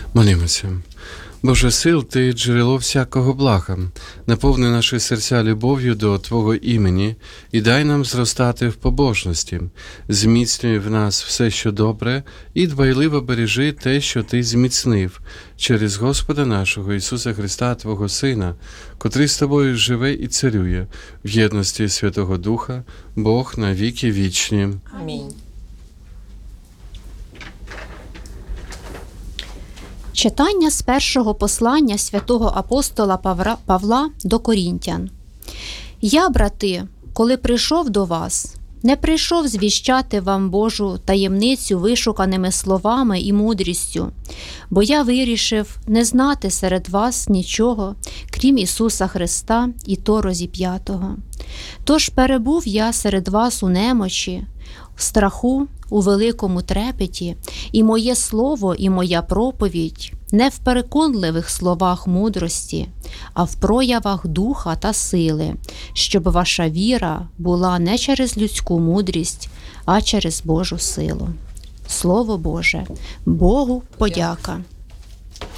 Молімося. Боже сил, Ти джерело всякого блага, наповни наші серця любов'ю до Твого імені і дай нам зростати в побожності, зміцнюй в нас все, що добре, і дбайливо бережи те, що Ти зміцнив, через Господа нашого Ісуса Христа, Твого Сина, котрий з Тобою живе і царює, в єдності Святого Духа, Бог на віки вічні. Амінь. Читання з першого послання святого апостола Павла до Корінтян. «Я, брати, коли прийшов до вас, не прийшов звіщати вам Божу таємницю вишуканими словами і мудрістю, бо я вирішив не знати серед вас нічого, крім Ісуса Христа і то розіп'ятого. Тож перебув я серед вас у немочі, в страху, у великому трепеті, і моє слово, і моя проповідь не в переконливих словах мудрості, а в проявах духа та сили, щоб ваша віра була не через людську мудрість, а через Божу силу». Слово Боже, Богу подяка.